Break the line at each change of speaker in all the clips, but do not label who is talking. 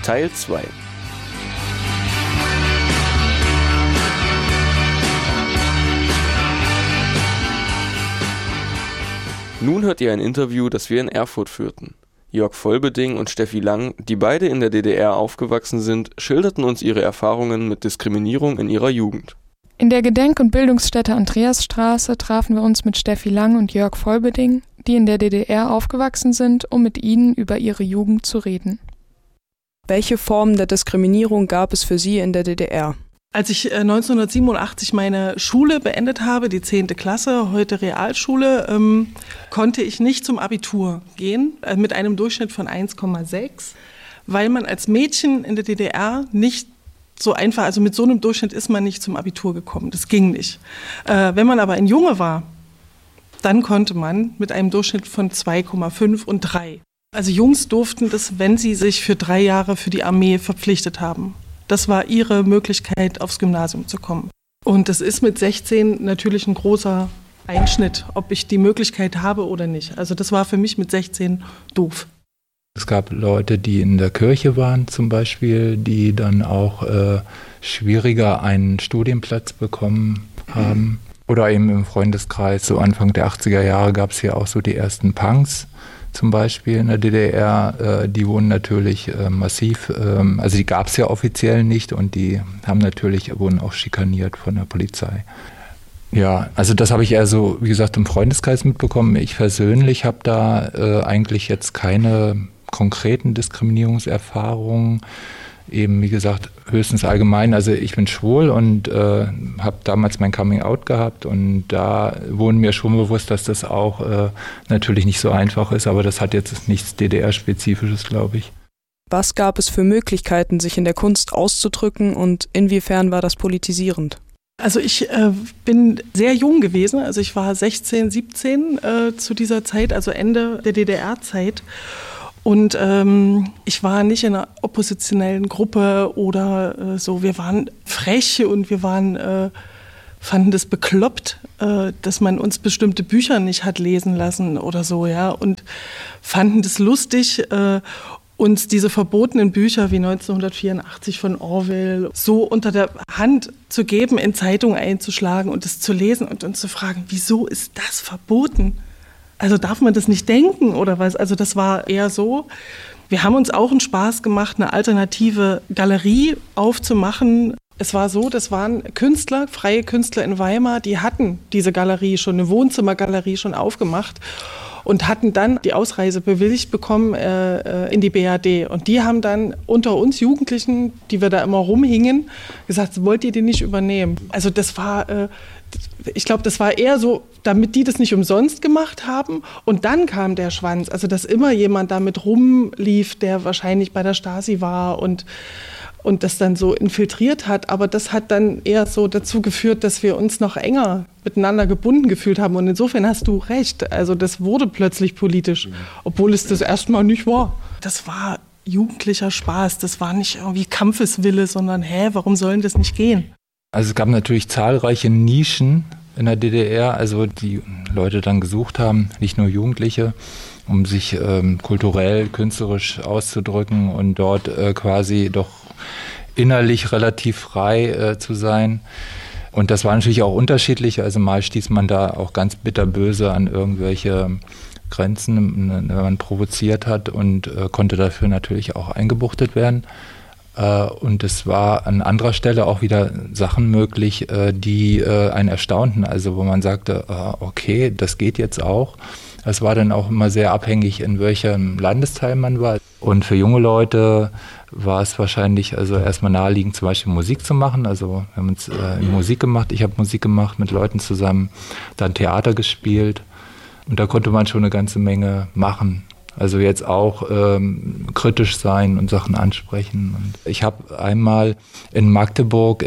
Teil 2. Nun hört ihr ein Interview, das wir in Erfurt führten. Jörg Volbeding und Steffi Lang, die beide in der DDR aufgewachsen sind, schilderten uns ihre Erfahrungen mit Diskriminierung in ihrer Jugend.
In der Gedenk- und Bildungsstätte Andreasstraße trafen wir uns mit Steffi Lang und Jörg Volbeding, die in der DDR aufgewachsen sind, um mit ihnen über ihre Jugend zu reden.
Welche Formen der Diskriminierung gab es für Sie in der DDR?
Als ich 1987 meine Schule beendet habe, die 10. Klasse, heute Realschule, konnte ich nicht zum Abitur gehen, mit einem Durchschnitt von 1,6, weil man als Mädchen in der DDR nicht so einfach, also mit so einem Durchschnitt ist man nicht zum Abitur gekommen, das ging nicht. Wenn man aber ein Junge war, dann konnte man mit einem Durchschnitt von 2,5 und 3. Also Jungs durften das, wenn sie sich für 3 Jahre für die Armee verpflichtet haben. Das war ihre Möglichkeit, aufs Gymnasium zu kommen. Und das ist mit 16 natürlich ein großer Einschnitt, ob ich die Möglichkeit habe oder nicht. Also das war für mich mit 16 doof.
Es gab Leute, die in der Kirche waren zum Beispiel, die dann auch schwieriger einen Studienplatz bekommen haben. Oder eben im Freundeskreis, so Anfang der 80er Jahre gab es hier auch so die ersten Punks. Zum Beispiel in der DDR, die wurden natürlich massiv, also die gab es ja offiziell nicht und die wurden auch schikaniert von der Polizei. Ja, also das habe ich eher so, wie gesagt, im Freundeskreis mitbekommen. Ich persönlich habe da eigentlich jetzt keine konkreten Diskriminierungserfahrungen. Eben, wie gesagt, höchstens allgemein. Also ich bin schwul und habe damals mein Coming-out gehabt und da wurde mir schon bewusst, dass das auch natürlich nicht so einfach ist, aber das hat jetzt nichts DDR-Spezifisches, glaube ich.
Was gab es für Möglichkeiten, sich in der Kunst auszudrücken und inwiefern war das politisierend?
Also ich bin sehr jung gewesen, also ich war 16, 17 zu dieser Zeit, also Ende der DDR-Zeit. Und ich war nicht in einer oppositionellen Gruppe oder so. Wir waren frech und wir fanden das bekloppt, dass man uns bestimmte Bücher nicht hat lesen lassen oder so, ja. Und fanden das lustig, uns diese verbotenen Bücher wie 1984 von Orwell so unter der Hand zu geben, in Zeitungen einzuschlagen und es zu lesen und uns zu fragen, wieso ist das verboten? Also darf man das nicht denken oder was? Also das war eher so. Wir haben uns auch einen Spaß gemacht, eine alternative Galerie aufzumachen. Es war so, das waren Künstler, freie Künstler in Weimar, die hatten diese Galerie schon, eine Wohnzimmergalerie schon aufgemacht und hatten dann die Ausreise bewilligt bekommen in die BRD. Und die haben dann unter uns Jugendlichen, die wir da immer rumhingen, gesagt, wollt ihr die nicht übernehmen? Also das war, ich glaube, das war eher so, damit die das nicht umsonst gemacht haben. Und dann kam der Schwanz, also dass immer jemand damit rumlief, der wahrscheinlich bei der Stasi war und das dann so infiltriert hat. Aber das hat dann eher so dazu geführt, dass wir uns noch enger miteinander gebunden gefühlt haben. Und insofern hast du recht. Also das wurde plötzlich politisch, obwohl es das erstmal nicht war. Das war jugendlicher Spaß. Das war nicht irgendwie Kampfeswille, sondern warum sollen das nicht gehen?
Also es gab natürlich zahlreiche Nischen in der DDR, also die Leute dann gesucht haben, nicht nur Jugendliche, um sich kulturell, künstlerisch auszudrücken und dort quasi doch innerlich relativ frei zu sein. Und das war natürlich auch unterschiedlich, also mal stieß man da auch ganz bitterböse an irgendwelche Grenzen, wenn man provoziert hat und konnte dafür natürlich auch eingebuchtet werden. Und es war an anderer Stelle auch wieder Sachen möglich, die einen erstaunten, also wo man sagte, okay, das geht jetzt auch. Das war dann auch immer sehr abhängig, in welchem Landesteil man war. Und für junge Leute war es wahrscheinlich also erstmal naheliegend, zum Beispiel Musik zu machen. Also wir haben uns Musik gemacht, ich habe Musik gemacht mit Leuten zusammen, dann Theater gespielt und da konnte man schon eine ganze Menge machen. Also jetzt auch kritisch sein und Sachen ansprechen. Und ich habe einmal in Magdeburg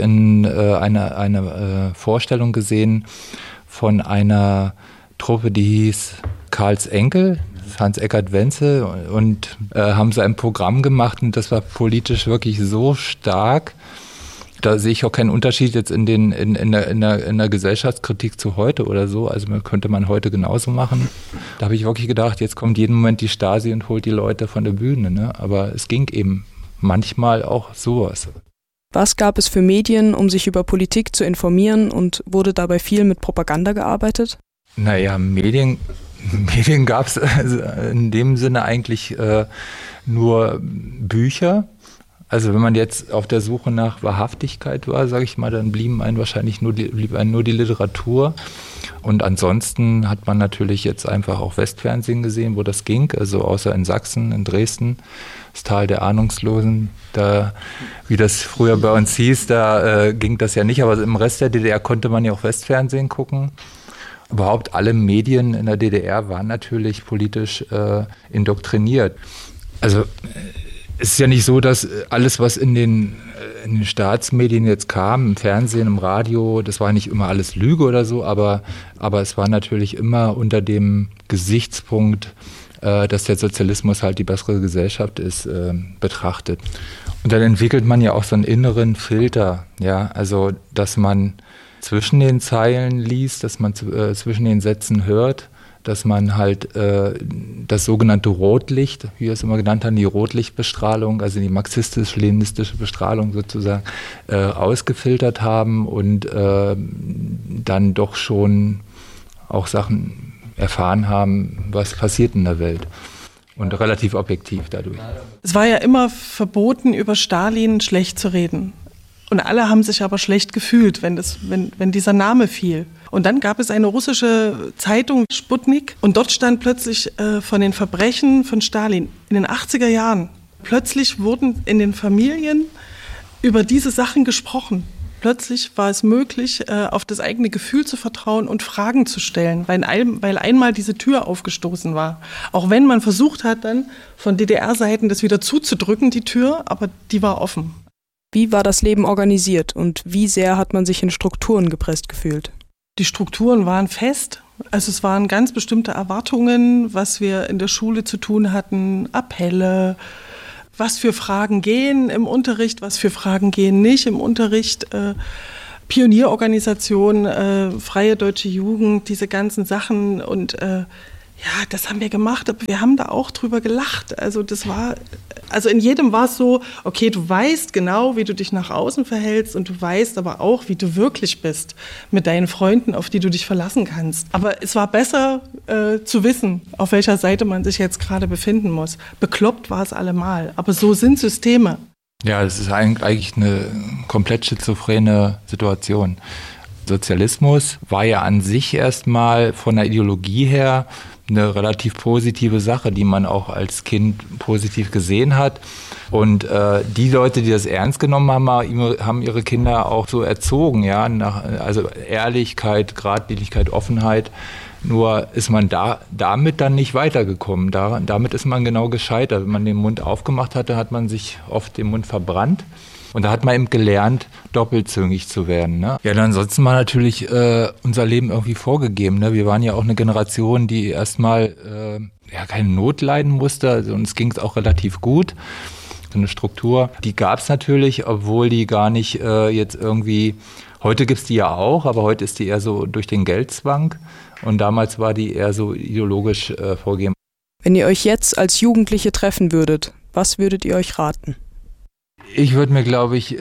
eine Vorstellung gesehen von einer Truppe, die hieß Karls Enkel, Hans-Eckart Wenzel, und haben so ein Programm gemacht und das war politisch wirklich so stark. Da sehe ich auch keinen Unterschied jetzt in der Gesellschaftskritik zu heute oder so. Also könnte man heute genauso machen. Da habe ich wirklich gedacht, jetzt kommt jeden Moment die Stasi und holt die Leute von der Bühne. Ne? Aber es ging eben manchmal auch sowas.
Was gab es für Medien, um sich über Politik zu informieren, und wurde dabei viel mit Propaganda gearbeitet?
Naja, Medien gab es in dem Sinne eigentlich nur Bücher. Also wenn man jetzt auf der Suche nach Wahrhaftigkeit war, sage ich mal, dann blieb einem nur die Literatur. Und ansonsten hat man natürlich jetzt einfach auch Westfernsehen gesehen, wo das ging. Also außer in Sachsen, in Dresden, das Tal der Ahnungslosen, da, wie das früher bei uns hieß, da ging das ja nicht. Aber im Rest der DDR konnte man ja auch Westfernsehen gucken. Überhaupt alle Medien in der DDR waren natürlich politisch indoktriniert. Also es ist ja nicht so, dass alles, was in den Staatsmedien jetzt kam, im Fernsehen, im Radio, das war nicht immer alles Lüge oder so, aber es war natürlich immer unter dem Gesichtspunkt, dass der Sozialismus halt die bessere Gesellschaft ist, betrachtet. Und dann entwickelt man ja auch so einen inneren Filter, ja, also dass man zwischen den Zeilen liest, dass man zwischen den Sätzen hört, dass man halt das sogenannte Rotlicht, wie wir es immer genannt haben, die Rotlichtbestrahlung, also die marxistisch-leninistische Bestrahlung sozusagen, ausgefiltert haben und dann doch schon auch Sachen erfahren haben, was passiert in der Welt. Und relativ objektiv dadurch.
Es war ja immer verboten, über Stalin schlecht zu reden. Und alle haben sich aber schlecht gefühlt, wenn dieser Name fiel. Und dann gab es eine russische Zeitung, Sputnik, und dort stand plötzlich von den Verbrechen von Stalin in den 80er Jahren. Plötzlich wurden in den Familien über diese Sachen gesprochen. Plötzlich war es möglich, auf das eigene Gefühl zu vertrauen und Fragen zu stellen, weil einmal diese Tür aufgestoßen war. Auch wenn man versucht hat, dann von DDR-Seiten das wieder zuzudrücken, die Tür, aber die war offen.
Wie war das Leben organisiert und wie sehr hat man sich in Strukturen gepresst gefühlt?
Die Strukturen waren fest. Also es waren ganz bestimmte Erwartungen, was wir in der Schule zu tun hatten, Appelle, was für Fragen gehen im Unterricht, was für Fragen gehen nicht im Unterricht, Pionierorganisation, Freie Deutsche Jugend, diese ganzen Sachen und ja, das haben wir gemacht, aber wir haben da auch drüber gelacht. Also in jedem war es so, okay, du weißt genau, wie du dich nach außen verhältst und du weißt aber auch, wie du wirklich bist mit deinen Freunden, auf die du dich verlassen kannst. Aber es war besser zu wissen, auf welcher Seite man sich jetzt gerade befinden muss. Bekloppt war es allemal, aber so sind Systeme.
Ja, das ist eigentlich eine komplett schizophrene Situation. Sozialismus war ja an sich erstmal von der Ideologie her eine relativ positive Sache, die man auch als Kind positiv gesehen hat. Und die Leute, die das ernst genommen haben, haben ihre Kinder auch so erzogen, ja, also Ehrlichkeit, Geradlinigkeit, Offenheit. Nur ist man damit dann nicht weitergekommen. Damit ist man genau gescheitert. Wenn man den Mund aufgemacht hatte, hat man sich oft den Mund verbrannt. Und da hat man eben gelernt, doppelzüngig zu werden. Ne? Ja, ansonsten war natürlich unser Leben irgendwie vorgegeben. Ne? Wir waren ja auch eine Generation, die erstmal keine Not leiden musste. Also uns ging es auch relativ gut. So eine Struktur, die gab es natürlich, obwohl die gar nicht jetzt irgendwie, heute gibt es die ja auch, aber heute ist die eher so durch den Geldzwang. Und damals war die eher so ideologisch vorgegeben.
Wenn ihr euch jetzt als Jugendliche treffen würdet, was würdet ihr euch raten?
Ich würde mir, glaube ich,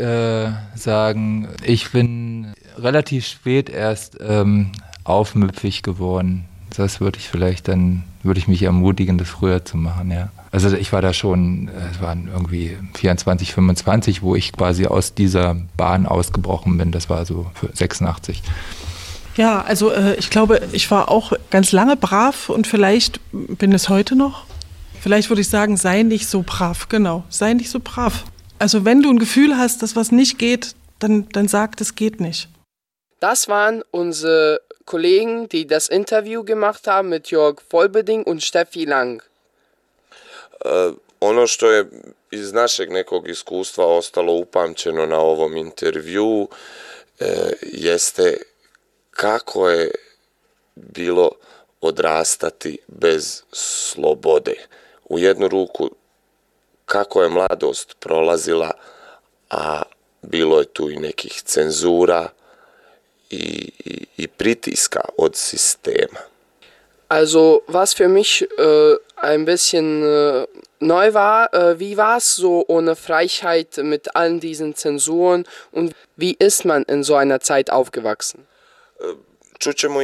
sagen, ich bin relativ spät erst aufmüpfig geworden. Das würde ich mich ermutigen, das früher zu machen, ja. Also ich war da schon, es waren irgendwie 24, 25, wo ich quasi aus dieser Bahn ausgebrochen bin. Das war so für 86.
Ja, also ich glaube, ich war auch ganz lange brav und vielleicht bin es heute noch. Vielleicht würde ich sagen, sei nicht so brav, genau, sei nicht so brav. Also wenn du ein Gefühl hast, dass was nicht geht, dann sag, das geht nicht.
Das waren unsere Kollegen, die das Interview gemacht haben mit Jörg Vollbeding und Steffi Lang.
Ono što je iz našeg nekog iskustva ostalo upamćeno na ovom intervjuu jeste kako je bilo odrastati bez slobode. U jednu ruku kako je mladost prolazila, a bilo je tu i nekih cenzura i pritiska od sistema.
Also was für mich ein bisschen neu war, wie war es so ohne Freiheit mit allen diesen Zensuren und wie ist man in so einer Zeit aufgewachsen?
Čućemo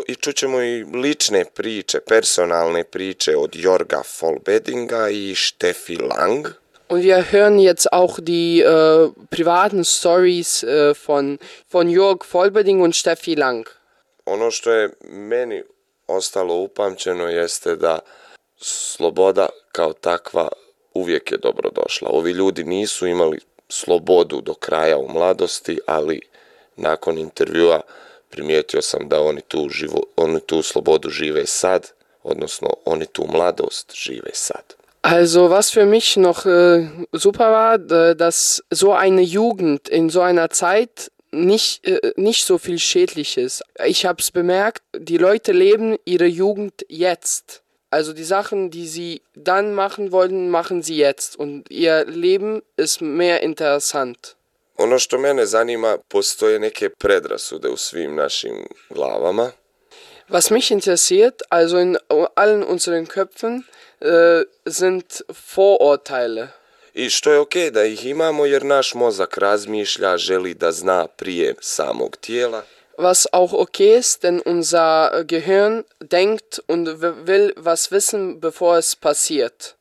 i lične priče, personalne priče od Jorga Folbedinga i Steffi Lang.
Und wir hören jetzt auch die privaten Stories von Jörg Folbeding und Steffi Lang.
Ono što je meni ostalo upamćeno jeste da sloboda kao takva uvijek je dobrodošla. Ovi ljudi nisu imali slobodu do kraja u mladosti, ali nakon intervjua primijetio sam da oni tu slobodu žive sad, odnosno oni tu mladost žive sad.
Also was für mich noch super war, dass so eine Jugend in so einer Zeit nicht so viel Schädliches. Ich habe es bemerkt, die Leute leben ihre Jugend jetzt. Also die Sachen, die sie dann machen wollten, machen sie jetzt. Und ihr Leben ist mehr interessant.
Ono što mene zanima, postoje neke predrasude u svim našim glavama.
Was mich interessiert, also in allen unseren Köpfen, sind Vorurteile.
I što je okej da ih imamo jer naš mozak razmišlja, želi da zna prije samog tijela.
Was auch okay ist, denn unser Gehirn denkt und will was wissen, bevor es passiert.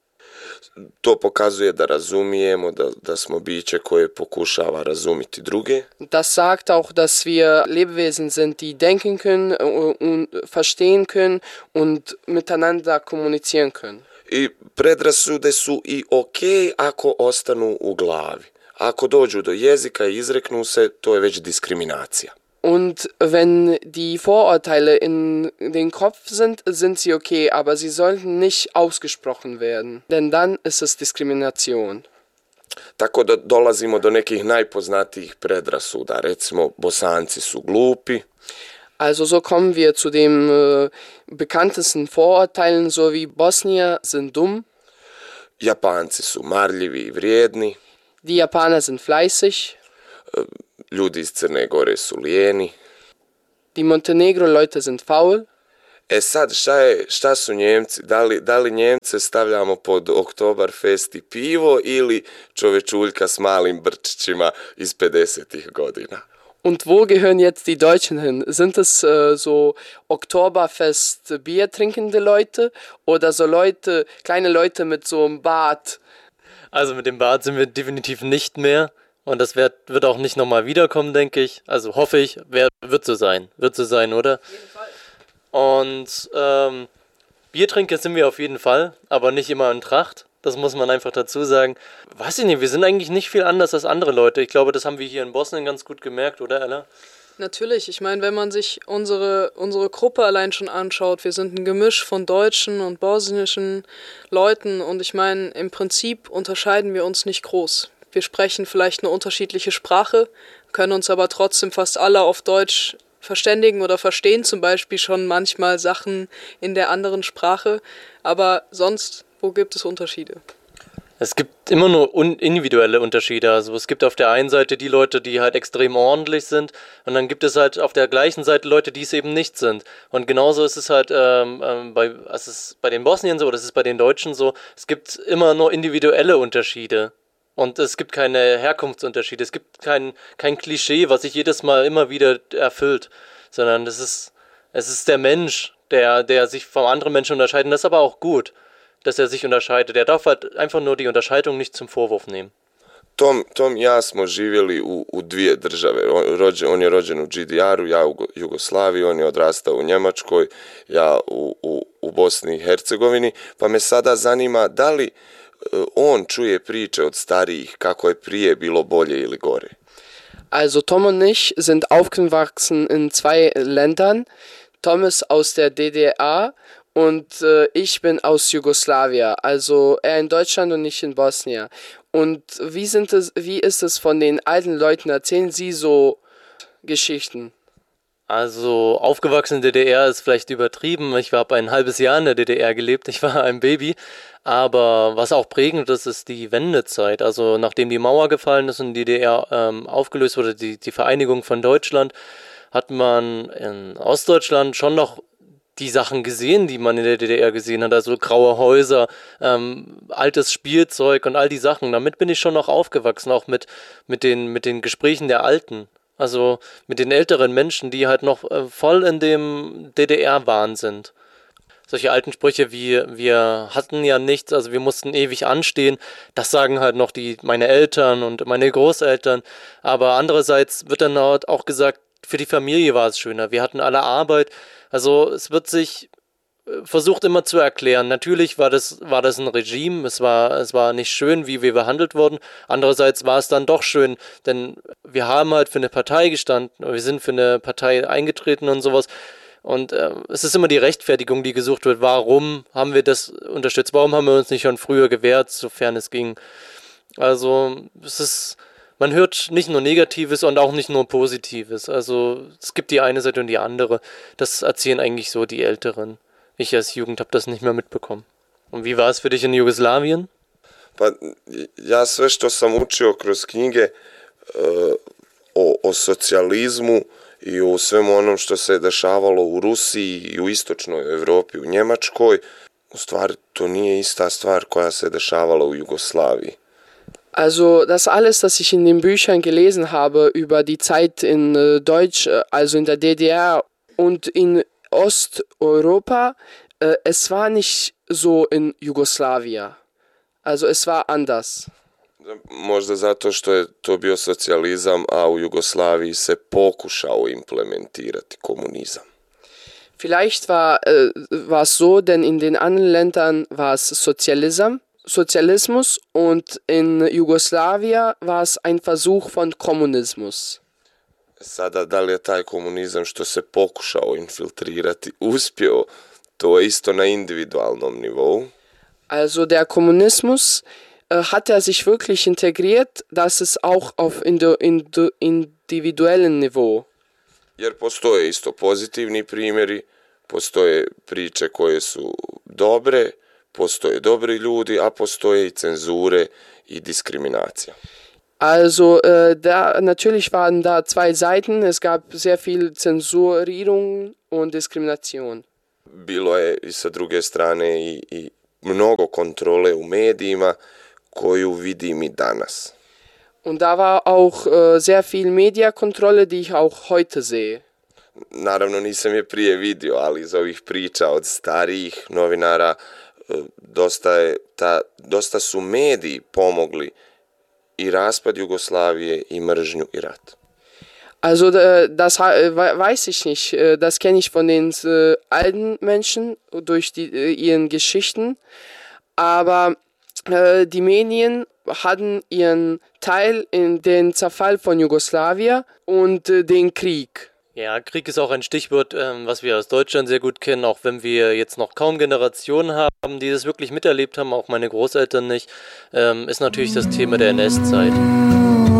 To pokazuje da razumijemo, da smo biće koje pokušava razumiti druge.
Das sagt auch, dass wir Lebewesen sind, die denken können und verstehen können und miteinander kommunizieren können.
I predrasude su i okej ako ostanu u glavi. Ako dođu do jezika i izreknu se, to je već diskriminacija.
Und wenn die Vorurteile in den Kopf sind, sind sie okay, aber sie sollten nicht ausgesprochen werden, denn dann ist es Diskrimination.
Tako da dolazimo do nekih najpoznatijih predrasuda. Recimo, Bosanci su glupi.
Also so kommen wir zu dem bekanntesten Vorurteilen, so wie Bosnier sind dumm.
Japanci su marljivi i vrijedni.
Die Japaner sind fleißig.
Ljudi iz Crne Gore su lijeni.
Die Montenegro-Leute sind faul.
E sad, šta su Njemci? Da li Njemce stavljamo pod Oktoberfest i pivo ili čovečuljka s malim brčićima iz 50-ih godina?
Und wo gehören jetzt die Deutschen hin? Sind es so Oktoberfest Bier trinkende Leute oder so Leute, kleine Leute mit so einem Bart?
Also mit dem Bart sind wir definitiv nicht mehr. Und das wird auch nicht nochmal wiederkommen, denke ich. Also hoffe ich, wird so sein. Wird so sein, oder? Auf jeden Fall. Und Biertrinker sind wir auf jeden Fall, aber nicht immer in Tracht. Das muss man einfach dazu sagen. Weiß ich nicht, wir sind eigentlich nicht viel anders als andere Leute. Ich glaube, das haben wir hier in Bosnien ganz gut gemerkt, oder Ella?
Natürlich, ich meine, wenn man sich unsere Gruppe allein schon anschaut, wir sind ein Gemisch von deutschen und bosnischen Leuten und ich meine, im Prinzip unterscheiden wir uns nicht groß. Wir sprechen vielleicht eine unterschiedliche Sprache, können uns aber trotzdem fast alle auf Deutsch verständigen oder verstehen zum Beispiel schon manchmal Sachen in der anderen Sprache. Aber sonst, wo gibt es Unterschiede?
Es gibt immer nur individuelle Unterschiede. Also es gibt auf der einen Seite die Leute, die halt extrem ordentlich sind und dann gibt es halt auf der gleichen Seite Leute, die es eben nicht sind. Und genauso ist es halt es ist bei den Bosniern so oder es ist bei den Deutschen so. Es gibt immer nur individuelle Unterschiede. Und es gibt keine Herkunftsunterschiede, es gibt kein Klischee, was sich jedes Mal immer wieder erfüllt, sondern es ist der Mensch, der sich vom anderen Menschen unterscheidet. Und das ist aber auch gut, dass er sich unterscheidet. Er darf halt einfach nur die Unterscheidung nicht zum Vorwurf nehmen.
Tom i ja smo živjeli u dvije države. On je rođen u GDR-u, ja u Jugoslaviji, on je odrastao u Njemačkoj, ja u Bosni i Hercegovini. Pa me sada zanima da li on čuje priče od starijih kako je prije bilo bolje ili gore.
Also Tom und ich sind aufgewachsen in zwei Ländern. Tom ist aus der DDR und ich bin aus Jugoslawien. Also er in Deutschland und ich in Bosnien. Und wie ist es von den alten Leuten? Erzählen Sie so Geschichten?
Also aufgewachsen in der DDR ist vielleicht übertrieben. Ich habe ein halbes Jahr in der DDR gelebt. Ich war ein Baby. Aber was auch prägend ist, ist die Wendezeit. Also nachdem die Mauer gefallen ist und die DDR aufgelöst wurde, die Vereinigung von Deutschland, hat man in Ostdeutschland schon noch die Sachen gesehen, die man in der DDR gesehen hat, also graue Häuser, altes Spielzeug und all die Sachen. Damit bin ich schon noch aufgewachsen, auch mit den Gesprächen der Alten. Also mit den älteren Menschen, die halt noch voll in dem DDR-Wahn sind. Solche alten Sprüche wie, wir hatten ja nichts, also wir mussten ewig anstehen, das sagen halt noch meine Eltern und meine Großeltern. Aber andererseits wird dann auch gesagt, für die Familie war es schöner, wir hatten alle Arbeit. Also es wird sich versucht immer zu erklären. Natürlich war das ein Regime, es war nicht schön, wie wir behandelt wurden. Andererseits war es dann doch schön, denn wir haben halt für eine Partei gestanden, wir sind für eine Partei eingetreten und sowas. Und es ist immer die Rechtfertigung, die gesucht wird. Warum haben wir das unterstützt? Warum haben wir uns nicht schon früher gewehrt, sofern es ging? Also man hört nicht nur Negatives und auch nicht nur Positives. Also es gibt die eine Seite und die andere. Das erzählen eigentlich so die Älteren. Ich als Jugend habe das nicht mehr mitbekommen. Und wie war es für dich in Jugoslawien?
Pa ja sve što sam učio kroz knjige o socijalizmu i u svemu onom što se dešavalo u Rusiji i u istočnoj Evropi, u Njemačkoj, u stvari to nije ista stvar koja se dešavala u Jugoslaviji.
Also das alles, was ich in den Büchern gelesen habe über die Zeit in also in der DDR und in Osteuropa, es war nicht so in Jugoslawien. Also es war anders.
Možda zato što je to bio socijalizam, a u Jugoslaviji se pokušao implementirati komunizam.
Vielleicht war es so, denn in den anderen Ländern war es Sozialismus und in Jugoslawien war es ein Versuch von Kommunismus.
Sada, da li je taj komunizam što se pokušao infiltrirati uspio, to je isto na individualnom nivou.
Also der Kommunismus hat er sich wirklich integriert, das ist auch auf individuellem Niveau.
Jer postoje isto pozitivni primjeri, postoje priče koje su dobre, postoje dobri ljudi, a postoje i cenzure i diskriminacija.
Also natürlich waren da zwei Seiten, es gab sehr viel Zensurierung und Diskrimination.
Bilo je i sa druge strane i mnogo kontrole u medijima koju vidim i danas.
Und da war auch sehr viel Mediakontrolle, die ich auch heute sehe.
Naravno nisam je prije vidio, ali iz ovih priča od starijih novinara dosta su mediji pomogli i raspad Jugoslavije i mržnju i rat.
Also das weiß ich nicht, das kenne ich von den alten Menschen durch ihren Geschichten, aber die Medien hatten ihren Teil in den Zerfall von Jugoslawien und den Krieg.
Ja, Krieg ist auch ein Stichwort, was wir aus Deutschland sehr gut kennen, auch wenn wir jetzt noch kaum Generationen haben, die das wirklich miterlebt haben, auch meine Großeltern nicht, ist natürlich das Thema der NS-Zeit.